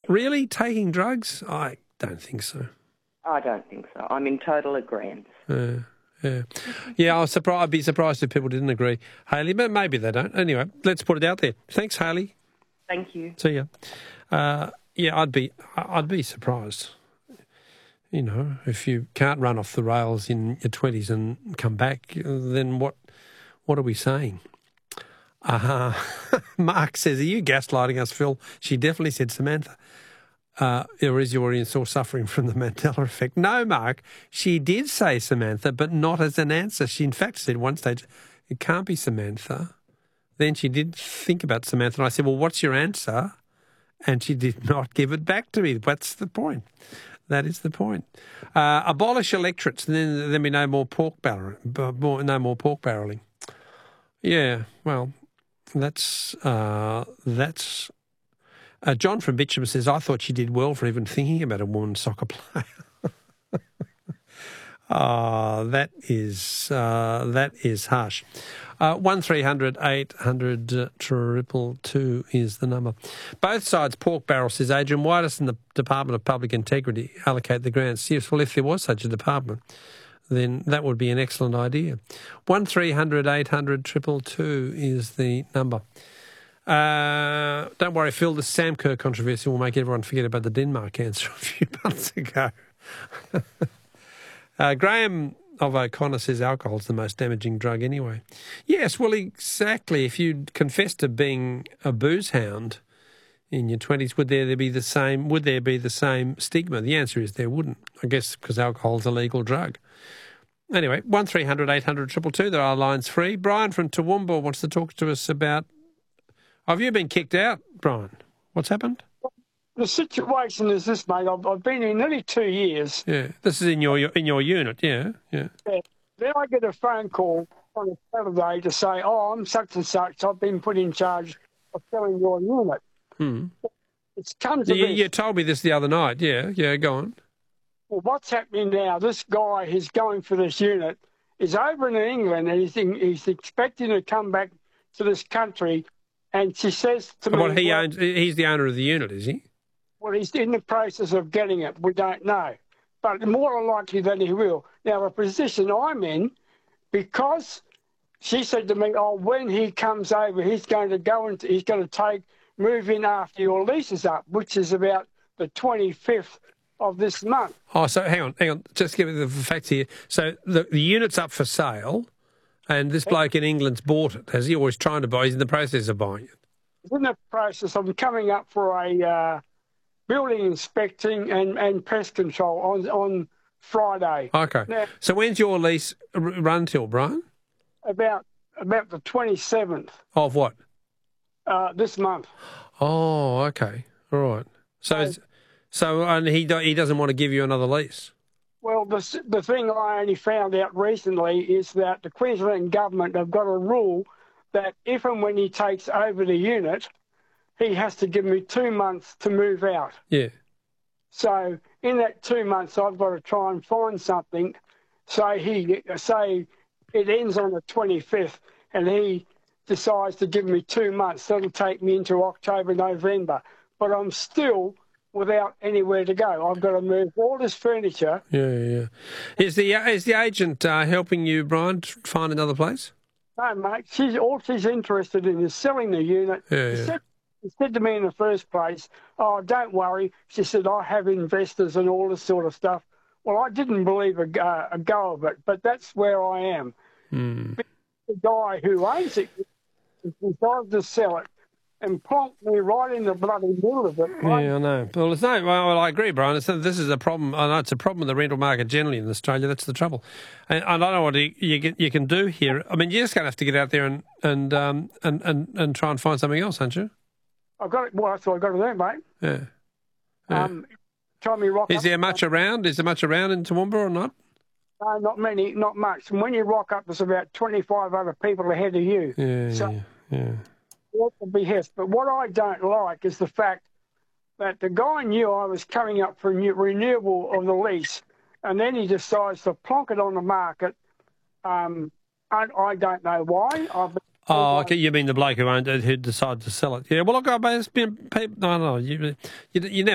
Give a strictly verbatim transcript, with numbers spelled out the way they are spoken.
Really? Taking drugs? I don't think so. I don't think so. I'm in total agreement. Uh, yeah. Yeah, I was surprised, I'd be surprised if people didn't agree, Hayley, but maybe they don't. Anyway, let's put it out there. Thanks, Hayley. Thank you. See ya. Uh, yeah, I'd be, I'd be surprised. You know, if you can't run off the rails in your twenties and come back, then what? What are we saying? Uh, Mark says, "Are you gaslighting us, Phil?" She definitely said Samantha. Uh, or is your audience still suffering from the Mandela effect? No, Mark. She did say Samantha, but not as an answer. She, in fact, said one stage, "It can't be Samantha." Then she did think about Samantha, and I said, "Well, what's your answer?" And she did not give it back to me. What's the point? That is the point. Uh, abolish electorates, and then there'll be no more pork barreling. No more pork barreling. Yeah, well, that's uh, that's. Uh, John from Bitcham says, "I thought she did well for even thinking about a woman soccer player." Ah, uh, that is uh, that is harsh. Uh, one three hundred eight hundred uh, triple two is the number. Both sides pork barrel, says Adrian. Why doesn't the Department of Public Integrity allocate the grants? Yes, well, if there was such a department, then that would be an excellent idea. One three hundred eight hundred triple two is the number. Uh, don't worry, Phil, the Sam Kerr controversy will make everyone forget about the Denmark answer a few months ago. uh, Graham of O'Connor says alcohol's the most damaging drug anyway. Yes, well, exactly. If you confess to being a booze hound in your twenties, would there be the same? Would there be the same stigma? The answer is there wouldn't. I guess because alcohol's a legal drug. Anyway, one three hundred eight hundred triple two. There are lines free. Brian from Toowoomba wants to talk to us about. Have you been kicked out, Brian? What's happened? The situation is this, mate. I've, I've been here nearly two years. Yeah, this is in your in your unit. Yeah, yeah. yeah. Then I get a phone call on a Saturday to say, "Oh, I'm such and such. I've been put in charge of selling your unit." Hmm. It's come to you, this. You told me this the other night. Yeah, yeah. Go on. Well, what's happening now? This guy who's going for this unit is over in England, and he's in, he's expecting to come back to this country. And she says to me... Well, he owns, he's the owner of the unit, is he? Well, he's in the process of getting it. We don't know. But more likely than he will. Now, the position I'm in, because she said to me, oh, when he comes over, he's going to go and he's going to take, move in after your lease is up, which is about the twenty-fifth of this month. Oh, so hang on, hang on. Just give me the facts here. So the, the unit's up for sale... And this bloke in England's bought it. Has he always trying to buy? He's in the process of buying it. He's in the process of coming up for a uh, building inspecting and, and pest control on on Friday. Okay. Now, so when's your lease run till, Brian? About about the twenty-seventh. Of what? Uh, this month. Oh, okay. All right. So, so, so and he he doesn't want to give you another lease. Well, the, the thing I only found out recently is that the Queensland government have got a rule that if and when he takes over the unit, he has to give me two months to move out. Yeah. So in that two months, I've got to try and find something. So he say it ends on the twenty-fifth, and he decides to give me two months. That'll take me into October, November. But I'm still without anywhere to go. I've got to move all this furniture. Yeah, yeah. Is the is the agent uh, helping you, Brian, to find another place? No, mate. She's all she's interested in is selling the unit. Yeah, she, yeah. Said, she said to me in the first place, "Oh, don't worry." She said, "I have investors and all this sort of stuff." Well, I didn't believe a, uh, a go of it, but that's where I am. Hmm. The guy who owns it decided to sell it and plonked me right in the bloody middle of it. Right? Yeah, I know. Well, it's no. Well, I agree, Brian. It's, this is a problem. I know it's a problem with the rental market generally in Australia. That's the trouble. And I don't know what you you, you can do here. I mean, you're just going to have to get out there and and um and, and, and try and find something else, aren't you? I've got it. Well, that's what I've got to do, mate. Yeah. yeah. Um, try me rock. Is there much around? Is there much around in Toowoomba or not? No, not many, not much. And when you rock up, there's about twenty-five other people ahead of you. Yeah, so, yeah, yeah. To be hissed. But what I don't like is the fact that the guy knew I was coming up for new, renewal of the lease, and then he decides to plonk it on the market. Um, and I don't know why. I've Oh, okay. You mean the bloke who owned it, who decided to sell it? Yeah. Well, look, it's been people. No, no. You, you, you never.